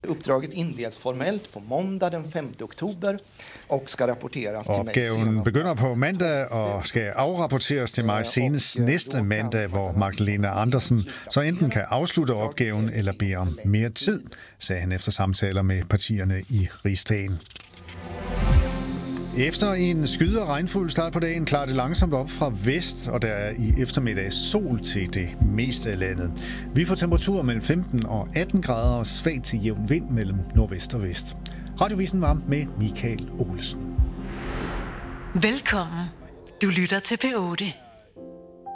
Uppdraget inleds formellt på måndag den 5. oktober og skal rapporteres til mig. Opgaven begynder på mandag og skal afrapporteres til mig senest næste mandag, hvor Magdalena Andersen så enten kan afslutte opgaven eller bede om mere tid, sagde han efter samtaler med partierne i Rigsdagen. Efter en skyde og regnfuld start på dagen klarer det langsomt op fra vest, og der er i eftermiddag sol til det meste af landet. Vi får temperaturer mellem 15 og 18 grader og svag til jævn vind mellem nordvest og vest. Radiovisen var med Michael Olesen. Velkommen. Du lytter til P8.